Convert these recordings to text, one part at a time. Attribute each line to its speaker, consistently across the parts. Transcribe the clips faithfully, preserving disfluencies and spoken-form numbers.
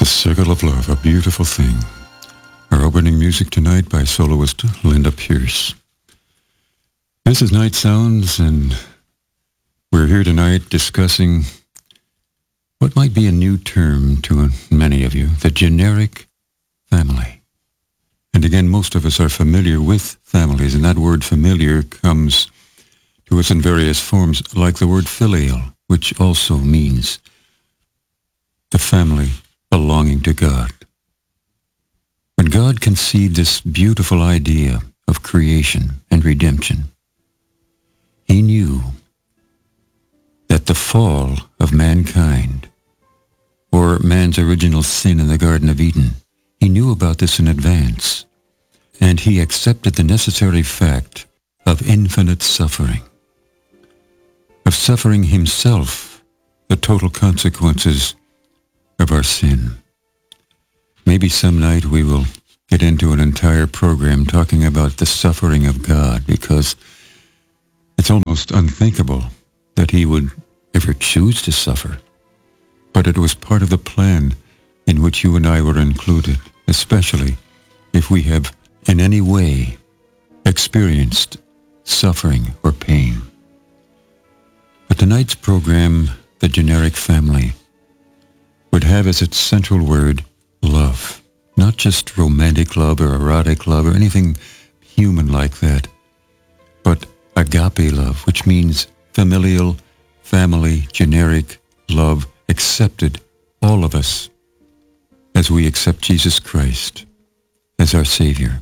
Speaker 1: The Circle of Love, a beautiful thing. Our opening music tonight by soloist Linda Pierce. This is Night Sounds, and we're here tonight discussing what might be a new term to many of you, the generic family. And again, most of us are familiar with families, and that word familiar comes to us in various forms, like the word filial, which also means the family belonging to God. When God conceived this beautiful idea of creation and redemption, he knew that the fall of mankind, or man's original sin in the Garden of Eden, he knew about this in advance, and he accepted the necessary fact of infinite suffering, of suffering himself the total consequences of our sin. Maybe some night we will get into an entire program talking about the suffering of God, because it's almost unthinkable that he would ever choose to suffer. But it was part of the plan in which you and I were included, especially if we have in any way experienced suffering or pain. But tonight's program, The Generic Family, would have as its central word love. Not just romantic love or erotic love or anything human like that, but agape love, which means familial, family, generic love, accepted, all of us, as we accept Jesus Christ as our Savior.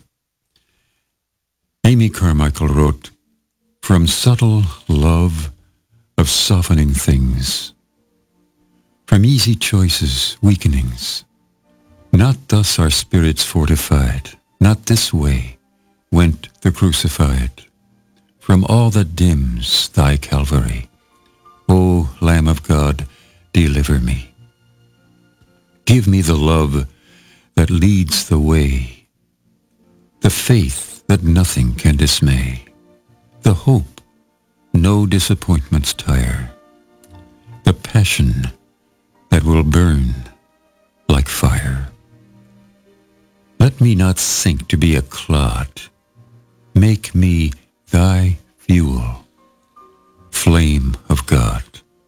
Speaker 1: Amy Carmichael wrote, "From subtle love of softening things, from easy choices, weakenings, not thus our spirits fortified, not this way went the crucified. From all that dims thy Calvary, O Lamb of God, deliver me. Give me the love that leads the way, the faith that nothing can dismay, the hope no disappointments tire, the passion that will burn like fire. Let me not sink to be a clod. Make me thy fuel, flame of God."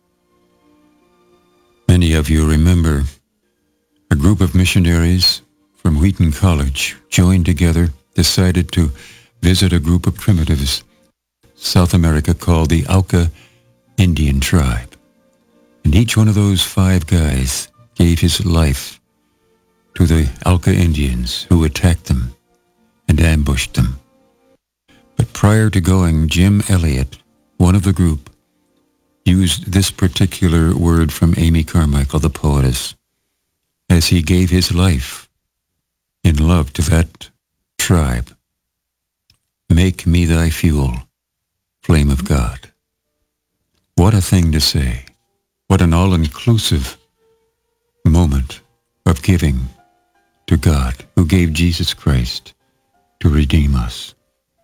Speaker 1: Many of you remember a group of missionaries from Wheaton College joined together, decided to visit a group of primitives, South America, called the Auca Indian tribe. And each one of those five guys gave his life to the Auca Indians who attacked them and ambushed them. But prior to going, Jim Elliot, one of the group, used this particular word from Amy Carmichael, the poetess, as he gave his life in love to that tribe. Make me thy fuel, flame of God. What a thing to say. What an all-inclusive moment of giving to God, who gave Jesus Christ to redeem us.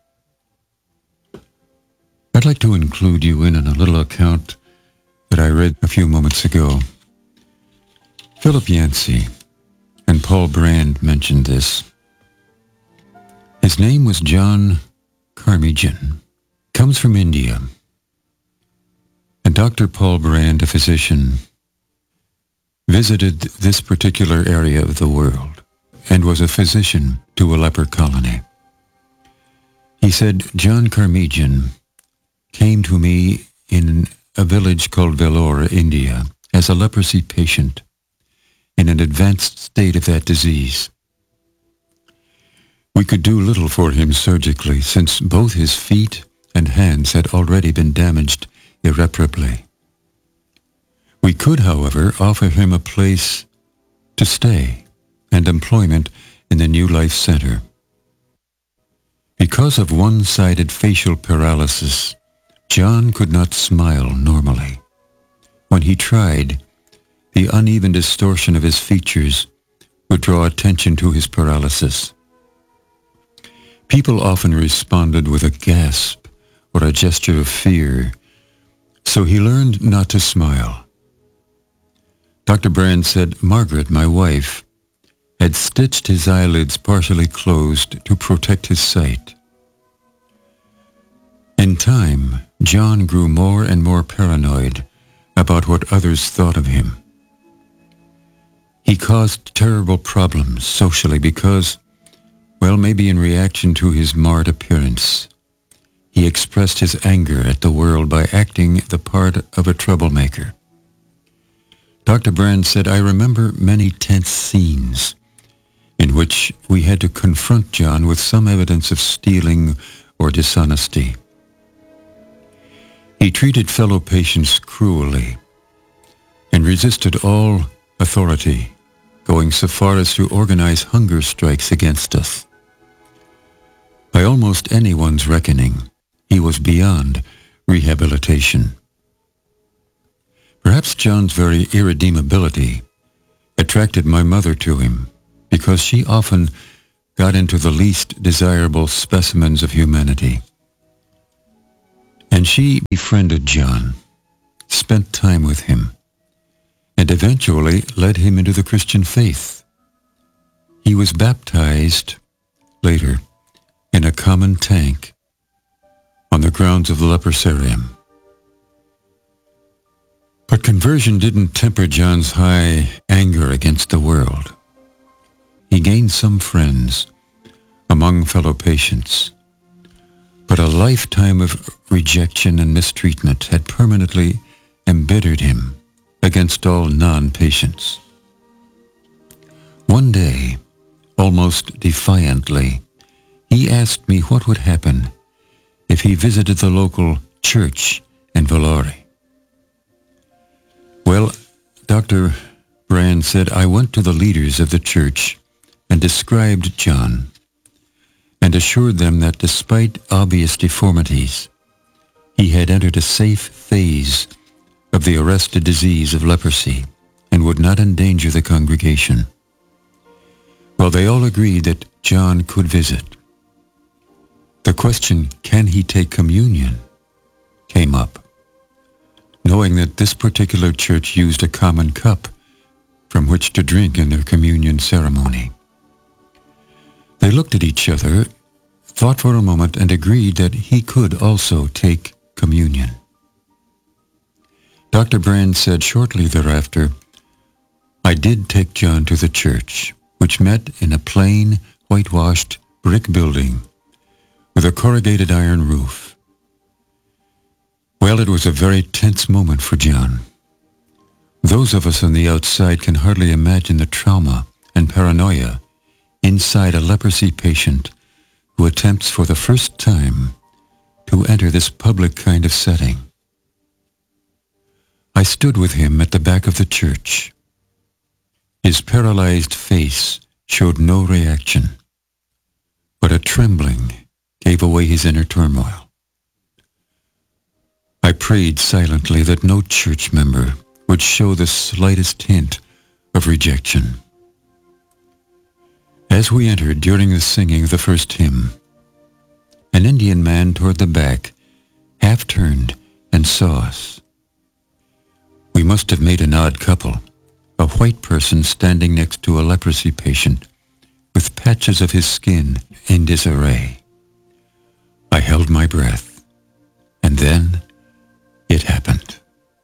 Speaker 1: I'd like to include you in on a little account that I read a few moments ago. Philip Yancey and Paul Brand mentioned this. His name was John Carmijan, comes from India. And Doctor Paul Brand, a physician, visited this particular area of the world and was a physician to a leper colony. He said, "John Carmijan came to me in a village called Vellore, India, as a leprosy patient in an advanced state of that disease. We could do little for him surgically, since both his feet and hands had already been damaged irreparably. We could, however, offer him a place to stay and employment in the New Life Center. Because of one-sided facial paralysis, John could not smile normally. When he tried, the uneven distortion of his features would draw attention to his paralysis. People often responded with a gasp or a gesture of fear, so he learned not to smile. Doctor Brand said Margaret, my wife, had stitched his eyelids partially closed to protect his sight. In time, John grew more and more paranoid about what others thought of him. He caused terrible problems socially because, well, maybe in reaction to his marred appearance, he expressed his anger at the world by acting the part of a troublemaker. Doctor Brand said, I remember many tense scenes in which we had to confront John with some evidence of stealing or dishonesty. He treated fellow patients cruelly and resisted all authority, going so far as to organize hunger strikes against us. By almost anyone's reckoning, he was beyond rehabilitation. Perhaps John's very irredeemability attracted my mother to him, because she often got into the least desirable specimens of humanity. And she befriended John, spent time with him, and eventually led him into the Christian faith. He was baptized later in a common tank on the grounds of the leprosarium. But conversion didn't temper John's high anger against the world. He gained some friends among fellow patients, but a lifetime of rejection and mistreatment had permanently embittered him against all non-patients. One day, almost defiantly, he asked me what would happen if he visited the local church in Vallauris. Well, Doctor Brand said, I went to the leaders of the church and described John, and assured them that despite obvious deformities, he had entered a safe phase of the arrested disease of leprosy and would not endanger the congregation. Well, they all agreed that John could visit. The question, can he take communion, came up, knowing that this particular church used a common cup from which to drink in their communion ceremony. They looked at each other, thought for a moment, and agreed that he could also take communion. Doctor Brand said shortly thereafter, I did take John to the church, which met in a plain, whitewashed brick building with a corrugated iron roof. Well, it was a very tense moment for John. Those of us on the outside can hardly imagine the trauma and paranoia inside a leprosy patient who attempts for the first time to enter this public kind of setting. I stood with him at the back of the church. His paralyzed face showed no reaction, but a trembling gave away his inner turmoil. I prayed silently that no church member would show the slightest hint of rejection. As we entered during the singing of the first hymn, an Indian man toward the back half turned and saw us. We must have made an odd couple, a white person standing next to a leprosy patient with patches of his skin in disarray. I held my breath, and then it happened.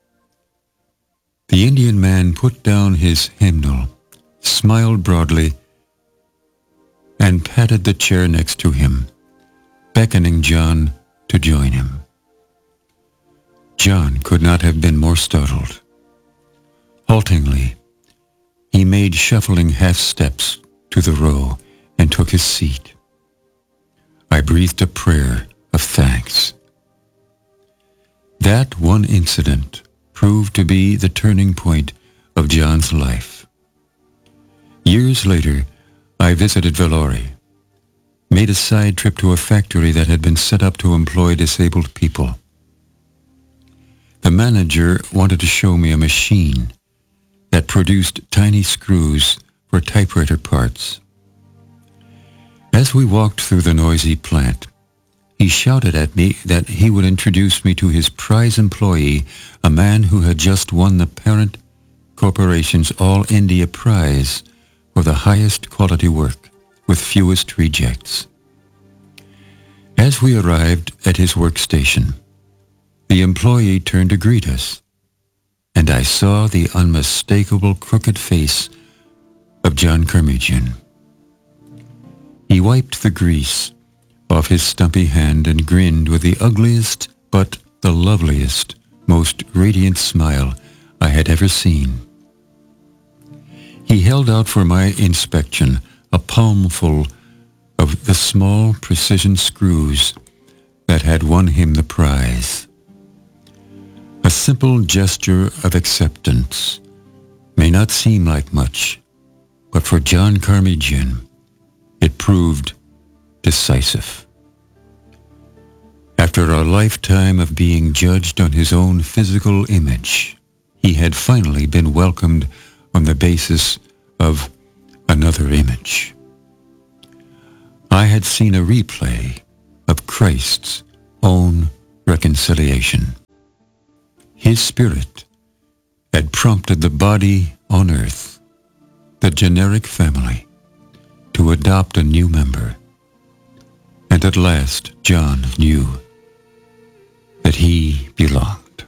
Speaker 1: The Indian man put down his hymnal, smiled broadly, and patted the chair next to him, beckoning John to join him. John could not have been more startled. Haltingly, he made shuffling half steps to the row and took his seat. I breathed a prayer of thanks. That one incident proved to be the turning point of John's life. Years later, I visited Vallauris, made a side trip to a factory that had been set up to employ disabled people. The manager wanted to show me a machine that produced tiny screws for typewriter parts. As we walked through the noisy plant, he shouted at me that he would introduce me to his prize employee, a man who had just won the Parent Corporation's All India Prize for the highest quality work with fewest rejects. As we arrived at his workstation, the employee turned to greet us, and I saw the unmistakable crooked face of John Carmigian. He wiped the grease off his stumpy hand and grinned with the ugliest but the loveliest, most radiant smile I had ever seen. He held out for my inspection a palmful of the small precision screws that had won him the prize. A simple gesture of acceptance may not seem like much, but for John Carmigian, it proved decisive. After a lifetime of being judged on his own physical image, he had finally been welcomed on the basis of another image. I had seen a replay of Christ's own reconciliation. His Spirit had prompted the body on earth, the generic family, to adopt a new member. And at last, John knew that he belonged.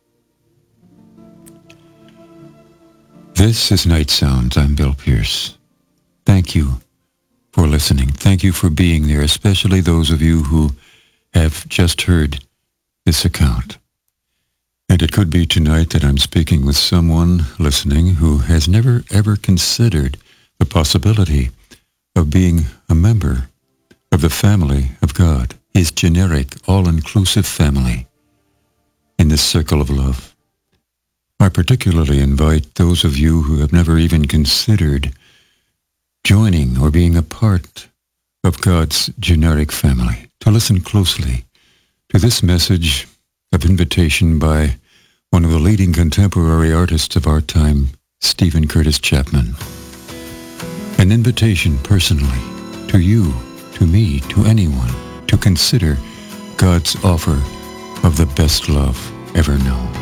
Speaker 1: This is Night Sounds. I'm Bill Pierce. Thank you for listening. Thank you for being there, especially those of you who have just heard this account. And it could be tonight that I'm speaking with someone listening who has never ever considered the possibility of being a member of the family of God, his generic, all-inclusive family in this circle of love. I particularly invite those of you who have never even considered joining or being a part of God's generic family to listen closely to this message of invitation by one of the leading contemporary artists of our time, Steven Curtis Chapman. An invitation personally to you, to me, to anyone, to consider God's offer of the best love ever known.